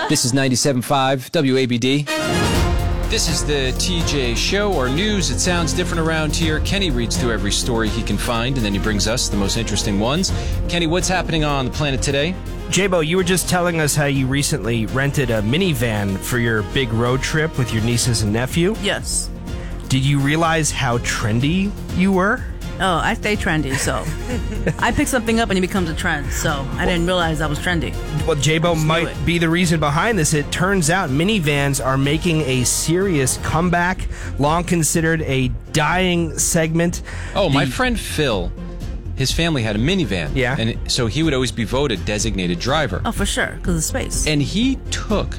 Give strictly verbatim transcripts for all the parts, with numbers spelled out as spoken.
This is ninety-seven point five W A B D. This is the T J Show, or news. It sounds different around here. Kenny reads through every story he can find, and then he brings us the most interesting ones. Kenny, what's happening on the planet today? J-Bo, you were just telling us how you recently rented a minivan for your big road trip with your nieces and nephew. Yes. Did you realize how trendy you were? Oh, I stay trendy, so I pick something up and it becomes a trend, so I didn't realize I was trendy. Well, J-Bo might it. be the reason behind this. It turns out minivans are making a serious comeback, long considered a dying segment. Oh, The- my friend Phil, his family had a minivan. Yeah. And so he would always be voted designated driver. Oh, for sure, because of space. And he took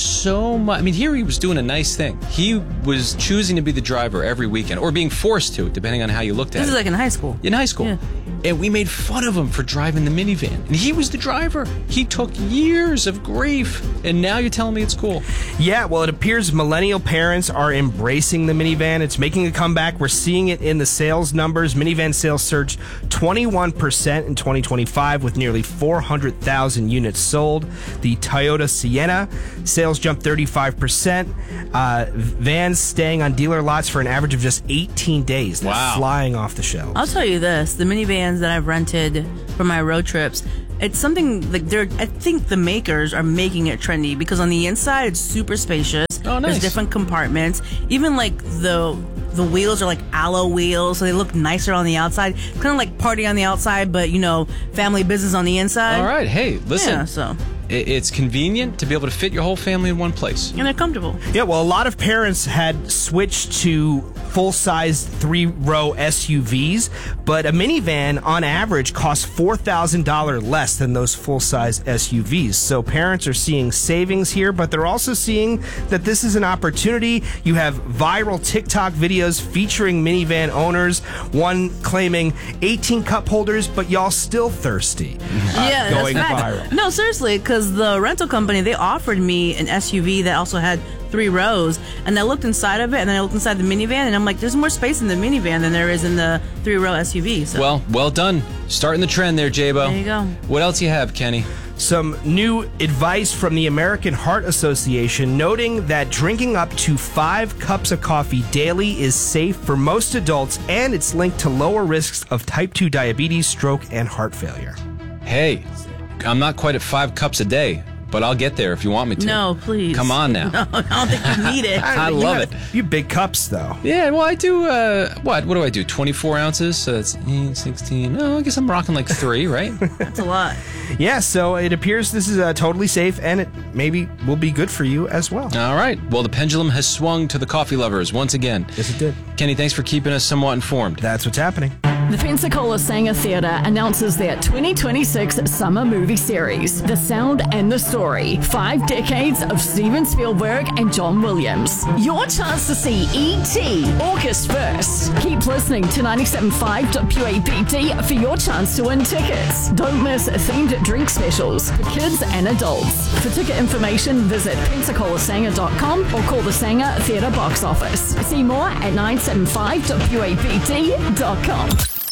so much. I mean, here he was doing a nice thing. He was choosing to be the driver every weekend, or being forced to, depending on how you looked at This it. is like in high school. In high school. Yeah. And we made fun of him for driving the minivan. And he was the driver. He took years of grief. And now you're telling me it's cool. Yeah, well, it appears millennial parents are embracing the minivan. It's making a comeback. We're seeing it in the sales numbers. Minivan sales surged twenty-one percent in twenty twenty-five with nearly four hundred thousand units sold. The Toyota Sienna sales jumped thirty-five percent. Uh, vans staying on dealer lots for an average of just eighteen days. They're Wow. flying off the shelves. I'll tell you this, the minivans that I've rented for my road trips, it's something like they're, I think the makers are making it trendy because on the inside it's super spacious. Oh, nice. There's different compartments. Even like the the wheels are like alloy wheels, so they look nicer on the outside. Kind of like party on the outside, but you know, family business on the inside. All right. Hey, listen. Yeah, so. I- It's convenient to be able to fit your whole family in one place. And they're comfortable. Yeah, well, a lot of parents had switched to full-size three-row S U Vs, but a minivan, on average, costs four thousand dollars less than those full-size S U Vs. So parents are seeing savings here, but they're also seeing that this is an opportunity. You have viral TikTok videos featuring minivan owners, one claiming eighteen cup holders, but y'all still thirsty. Uh, Yeah, going that's fact. viral. No, seriously, because the rental company, they offered me an S U V that also had three rows, and I looked inside of it, and then I looked inside the minivan, and I'm like, there's more space in the minivan than there is in the three-row S U V. So. Well, well done. Starting the trend there, J-Bo. There you go. What else you have, Kenny? Some new advice from the American Heart Association noting that drinking up to five cups of coffee daily is safe for most adults, and it's linked to lower risks of type two diabetes, stroke, and heart failure. Hey, I'm not quite at five cups a day, but I'll get there if you want me to. No, please. Come on now. No, I don't think you need it. I You love have- it. You big cups, though. Yeah, well, I do, uh, what? What do I do? twenty-four ounces? So that's eight, sixteen. Oh, I guess I'm rocking like three, right? That's a lot. Yeah, so it appears this is uh, totally safe, and it maybe will be good for you as well. All right. Well, the pendulum has swung to the coffee lovers once again. Yes, it did. Kenny, thanks for keeping us somewhat informed. That's what's happening. The Pensacola Sanger Theatre announces their twenty twenty-six summer movie series, The Sound and the Story. Five decades of Steven Spielberg and John Williams. Your chance to see E T August first. Keep listening to ninety-seven point five W A B D for your chance to win tickets. Don't miss themed drink specials for kids and adults. For ticket information, visit pensacola sanger dot com or call the Sanger Theatre box office. See more at nine seven five W A B D dot com.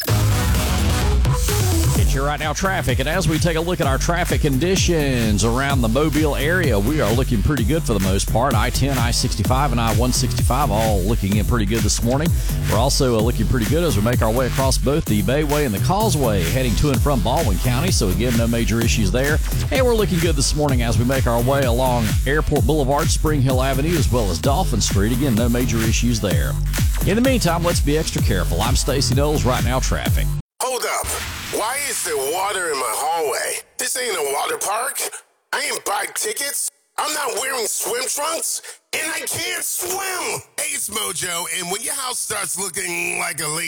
It's your Right Now traffic, and as we take a look at our traffic conditions around the Mobile area, we are looking pretty good for the most part. I ten, I sixty-five, and I one sixty-five all looking in pretty good this morning. We're also uh, looking pretty good as we make our way across both the Bayway and the Causeway, heading to and from Baldwin County, so again, no major issues there. And we're looking good this morning as we make our way along Airport Boulevard, Spring Hill Avenue, as well as Dolphin Street. Again, no major issues there. In the meantime, let's be extra careful. I'm Stacey Knowles, Right Now traffic. Hold up. Why is there water in my hallway? This ain't a water park. I ain't buy tickets. I'm not wearing swim trunks. And I can't swim. Hey, it's Mojo. And when your house starts looking like a leak,